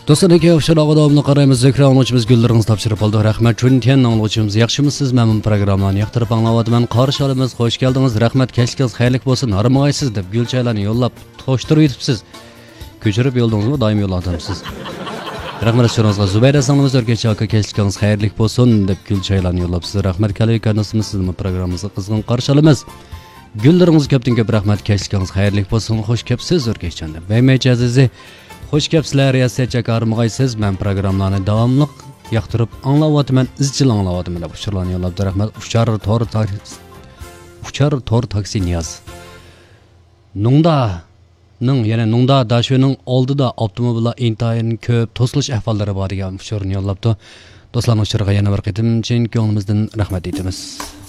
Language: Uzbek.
Dostlarga yaxshiroq davomli qaraymiz. Zikra anglashimiz gullarimiz topshirib oldi. Rahmat. Chuntiyan anglashimiz yaxshimisiz? Memnun programmani yoqtirib anglayapman. Qarshi olamiz. Xo'sh keldingiz. Rahmat. Kechkingiz xayrli bo'lsin. Harimag'aysiz deb gulchalarni yo'llab to'shtirib yetibsiz. Ko'chirib yo'ldingizmi? Doim yo'llatamsiz. Rahmat so'ringizga Zubayda sanglimiz o'rgancha aka kechkingiz xayrli bo'lsin deb gulchalarni yo'llabsiz. Rahmat kalaykanasimiz sizning programmamizga qizg'in qarshi olamiz. Gullarimiz ko'pdan ko'p rahmat. Kechkingiz xayrli bo'lsin. Xo'sh kelibsiz o'rganchanda. Vaymaycha azizi. Xo'sh kelibsizlar, Riyasatcha Karimg'aysiz. Men programmalarni davomli yoqtirib anglayapman, izchil anglayapman deb uchurlarni yo'llabdi. Rahmat. Uchar tor taksi Niyoz. Nungda dashuning oldida avtomobillar intayin ko'p to'silish ahvollari bor degan uchurni yo'llabdi. Do'stlarning uchurga yana bir qitim chin ko'nglimizdan rahmat aytamiz.